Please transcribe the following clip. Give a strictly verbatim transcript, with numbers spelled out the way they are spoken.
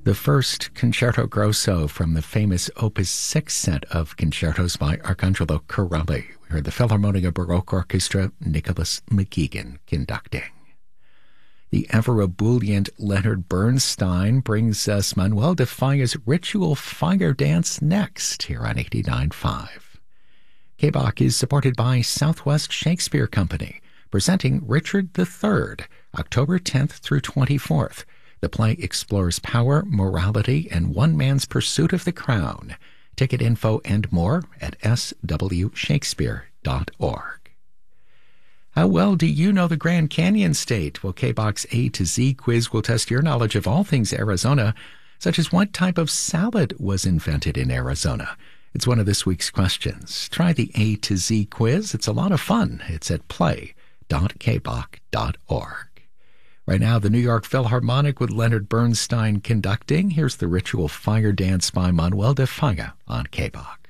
The first concerto grosso from the famous Opus six set of concertos by Arcangelo Corelli. We heard the Philharmonia Baroque Orchestra, Nicholas McGeegan conducting. The ever ebullient Leonard Bernstein brings us Manuel de Falla's Ritual Fire Dance next here on eighty-nine point five. K B O C is supported by Southwest Shakespeare Company, presenting Richard the Third, October tenth through twenty-fourth. The play explores power, morality, and one man's pursuit of the crown. Ticket info and more at s w shakespeare dot org. How well do you know the Grand Canyon State? Well, K B O C's A to Z quiz will test your knowledge of all things Arizona, such as what type of salad was invented in Arizona. It's one of this week's questions. Try the A to Z quiz. It's a lot of fun. It's at play dot k b o c dot org. Right now, the New York Philharmonic with Leonard Bernstein conducting. Here's the Ritual Fire Dance by Manuel de Falla on K B O C.